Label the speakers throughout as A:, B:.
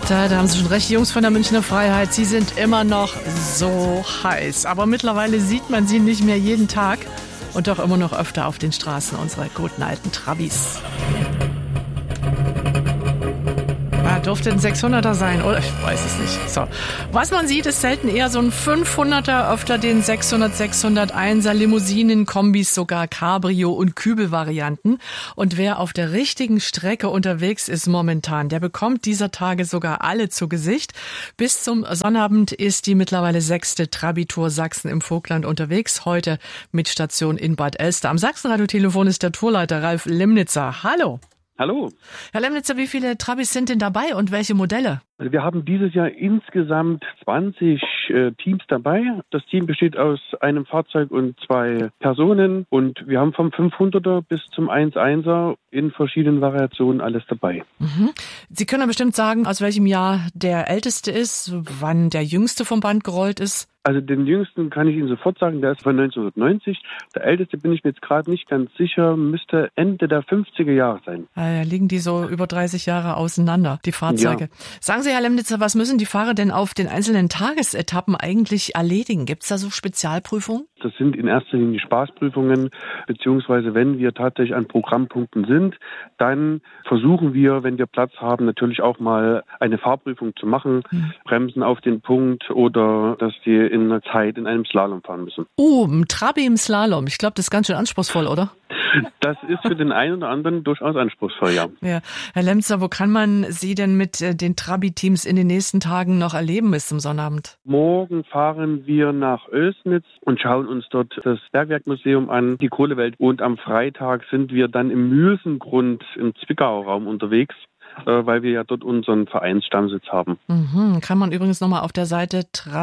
A: Da haben Sie schon recht, die Jungs von der Münchner Freiheit, sie sind immer noch so heiß. Aber mittlerweile sieht man sie nicht mehr jeden Tag und doch immer noch öfter auf den Straßen unserer guten alten Trabis. Dürfte ein 600er sein, oder? Ich weiß es nicht. So. Was man sieht, ist selten eher so ein 500er, öfter den 600, 601er, Limousinen, Kombis, sogar Cabrio- und Kübelvarianten. Und wer auf der richtigen Strecke unterwegs ist momentan, der bekommt dieser Tage sogar alle zu Gesicht. Bis zum Sonnabend ist die mittlerweile 6. Trabi-Tour Sachsen im Vogtland unterwegs. Heute mit Station in Bad Elster. Am Sachsenradio-Telefon ist der Tourleiter Ralf Lemnitzer. Hallo.
B: Hallo.
A: Herr Lemnitzer, wie viele Trabis sind denn dabei und welche Modelle?
B: Also wir haben dieses Jahr insgesamt 20 Teams dabei. Das Team besteht aus einem Fahrzeug und 2 Personen und wir haben vom 500er bis zum 1.1er in verschiedenen Variationen alles dabei.
A: Mhm. Sie können ja bestimmt sagen, aus welchem Jahr der älteste ist, wann der jüngste vom Band gerollt ist.
B: Also den jüngsten kann ich Ihnen sofort sagen, der ist von 1990. Der älteste bin ich mir jetzt gerade nicht ganz sicher, müsste Ende der 50er Jahre sein.
A: Liegen die so über 30 Jahre auseinander, die Fahrzeuge. Ja. Sagen Sie, Herr Lemnitzer, was müssen die Fahrer denn auf den einzelnen Tagesetappen eigentlich erledigen? Gibt es da so Spezialprüfungen?
B: Das sind in erster Linie Spaßprüfungen, beziehungsweise wenn wir tatsächlich an Programmpunkten sind, dann versuchen wir, wenn wir Platz haben, natürlich auch mal eine Fahrprüfung zu machen, Bremsen auf den Punkt oder dass die in einer Zeit in einem Slalom fahren müssen.
A: Ein Trabi im Slalom. Ich glaube, das ist ganz schön anspruchsvoll, oder?
B: Das ist für den einen oder anderen durchaus anspruchsvoll, ja.
A: Ja. Herr Lemnitzer, wo kann man Sie denn mit den Trabi-Teams in den nächsten Tagen noch erleben bis zum Sonnabend?
B: Morgen fahren wir nach Oelsnitz und schauen uns dort das Bergwerkmuseum an, die Kohlewelt. Und am Freitag sind wir dann im Mülsengrund im Zwickauer Raum unterwegs, weil wir ja dort unseren Vereinsstammsitz haben.
A: Kann man übrigens nochmal auf der Seite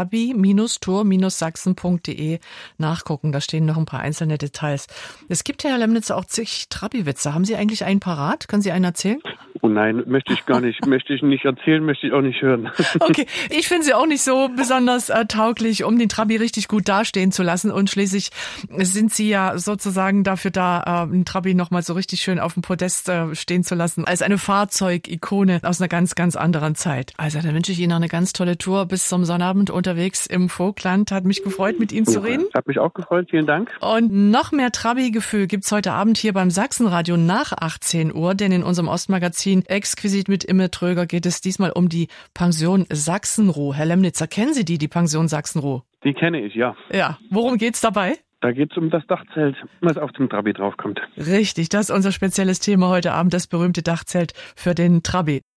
A: trabi-tour-sachsen.de nachgucken. Da stehen noch ein paar einzelne Details. Es gibt ja, Herr Lemnitzer, auch zig Trabi-Witze. Haben Sie eigentlich einen parat? Können Sie einen erzählen?
B: Oh nein, möchte ich gar nicht. Möchte ich nicht erzählen, möchte ich auch nicht hören.
A: Okay, ich finde sie auch nicht so besonders tauglich, um den Trabi richtig gut dastehen zu lassen. Und schließlich sind Sie ja sozusagen dafür da, den Trabi nochmal so richtig schön auf dem Podest stehen zu lassen, als eine Fahrzeugikone aus einer ganz, ganz anderen Zeit. Also dann wünsche ich Ihnen noch eine ganz tolle Tour bis zum Sonnabend unterwegs im Vogtland. Hat mich gefreut, mit Ihnen zu reden.
B: Hat mich auch gefreut, vielen Dank.
A: Und noch mehr Trabi-Gefühl gibt's heute Abend hier beim Sachsenradio nach 18 Uhr, denn in unserem Ostmagazin Exquisit mit Imme Tröger geht es diesmal um die Pension Sachsenroh. Herr Lemnitzer, kennen Sie die Pension Sachsenroh?
B: Die kenne ich, ja.
A: Ja, worum geht's dabei?
B: Da geht es um das Dachzelt, was auf dem Trabi draufkommt.
A: Richtig, das ist unser spezielles Thema heute Abend, das berühmte Dachzelt für den Trabi.